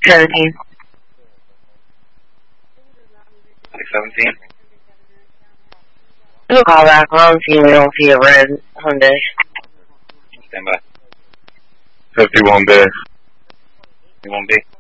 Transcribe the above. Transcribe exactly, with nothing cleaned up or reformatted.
seventeen. six seventeen. We'll call back on see we don't see a red Hyundai. Stand by. fifty-one B. fifty-one B.